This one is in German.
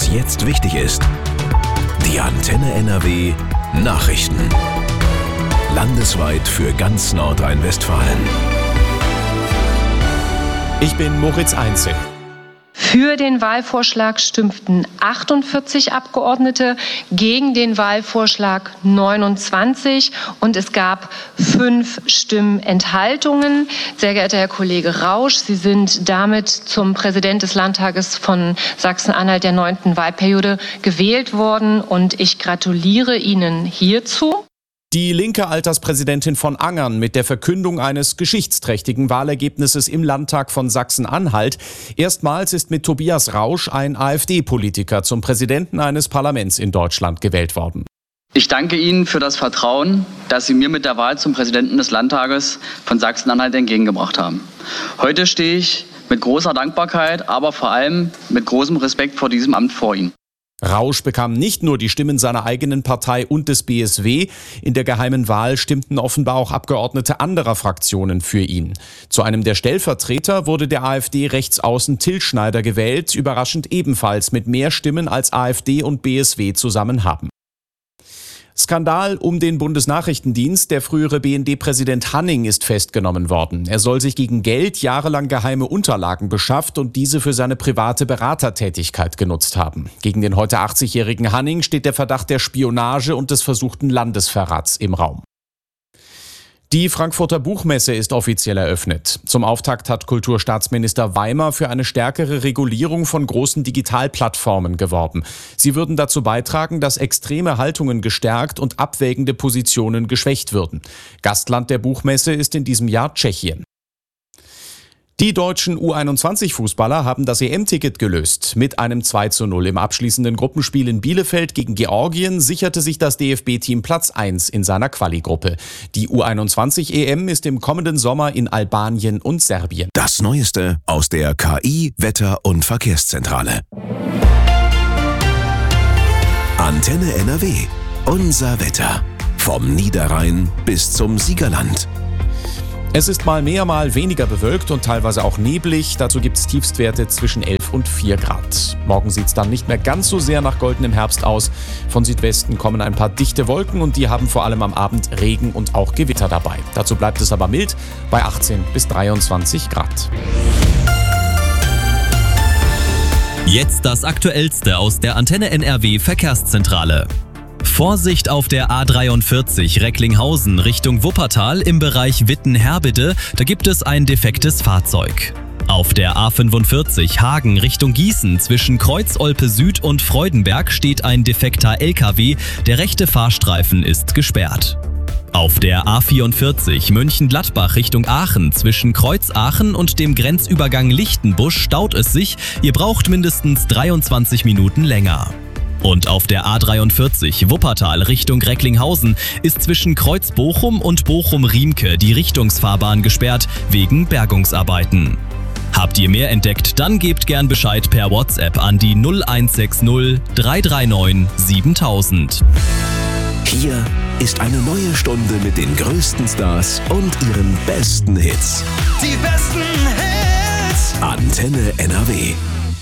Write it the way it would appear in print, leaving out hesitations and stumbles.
jetzt wichtig ist. Die Antenne NRW Nachrichten. Landesweit für ganz Nordrhein-Westfalen. Ich bin Moritz Einzel. Für den Wahlvorschlag stimmten 48 Abgeordnete, gegen den Wahlvorschlag 29 und es gab 5 Stimmenthaltungen. Sehr geehrter Herr Kollege Rausch, Sie sind damit zum Präsident des Landtages von Sachsen-Anhalt der 9. Wahlperiode gewählt worden und ich gratuliere Ihnen hierzu. Die linke Alterspräsidentin von Angern mit der Verkündung eines geschichtsträchtigen Wahlergebnisses im Landtag von Sachsen-Anhalt. Erstmals ist mit Tobias Rausch ein AfD-Politiker zum Präsidenten eines Parlaments in Deutschland gewählt worden. Ich danke Ihnen für das Vertrauen, das Sie mir mit der Wahl zum Präsidenten des Landtages von Sachsen-Anhalt entgegengebracht haben. Heute stehe ich mit großer Dankbarkeit, aber vor allem mit großem Respekt vor diesem Amt vor Ihnen. Rausch bekam nicht nur die Stimmen seiner eigenen Partei und des BSW. In der geheimen Wahl stimmten offenbar auch Abgeordnete anderer Fraktionen für ihn. Zu einem der Stellvertreter wurde der AfD-Rechtsaußen Till Schneider gewählt, überraschend ebenfalls mit mehr Stimmen als AfD und BSW zusammen haben. Skandal um den Bundesnachrichtendienst. Der frühere BND-Präsident Hanning ist festgenommen worden. Er soll sich gegen Geld jahrelang geheime Unterlagen beschafft und diese für seine private Beratertätigkeit genutzt haben. Gegen den heute 80-jährigen Hanning steht der Verdacht der Spionage und des versuchten Landesverrats im Raum. Die Frankfurter Buchmesse ist offiziell eröffnet. Zum Auftakt hat Kulturstaatsminister Weimer für eine stärkere Regulierung von großen Digitalplattformen geworben. Sie würden dazu beitragen, dass extreme Haltungen gestärkt und abwägende Positionen geschwächt würden. Gastland der Buchmesse ist in diesem Jahr Tschechien. Die deutschen U21-Fußballer haben das EM-Ticket gelöst. Mit einem 2:0 im abschließenden Gruppenspiel in Bielefeld gegen Georgien sicherte sich das DFB-Team Platz 1 in seiner Quali-Gruppe. Die U21-EM ist im kommenden Sommer in Albanien und Serbien. Das Neueste aus der KI, Wetter- und Verkehrszentrale. Antenne NRW. Unser Wetter. Vom Niederrhein bis zum Siegerland. Es ist mal mehr, mal weniger bewölkt und teilweise auch neblig. Dazu gibt es Tiefstwerte zwischen 11 und 4 Grad. Morgen sieht es dann nicht mehr ganz so sehr nach goldenem Herbst aus. Von Südwesten kommen ein paar dichte Wolken und die haben vor allem am Abend Regen und auch Gewitter dabei. Dazu bleibt es aber mild bei 18 bis 23 Grad. Jetzt das Aktuellste aus der Antenne NRW Verkehrszentrale. Vorsicht auf der A43 Recklinghausen Richtung Wuppertal im Bereich Witten-Herbede, da gibt es ein defektes Fahrzeug. Auf der A45 Hagen Richtung Gießen zwischen Kreuz-Olpe Süd und Freudenberg steht ein defekter LKW, der rechte Fahrstreifen ist gesperrt. Auf der A44 Mönchengladbach Richtung Aachen zwischen Kreuz Aachen und dem Grenzübergang Lichtenbusch staut es sich, ihr braucht mindestens 23 Minuten länger. Und auf der A43 Wuppertal Richtung Recklinghausen ist zwischen Kreuz Bochum und Bochum-Riemke die Richtungsfahrbahn gesperrt wegen Bergungsarbeiten. Habt ihr mehr entdeckt, dann gebt gern Bescheid per WhatsApp an die 0160 339 7000. Hier ist eine neue Stunde mit den größten Stars und ihren besten Hits. Die besten Hits. Antenne NRW.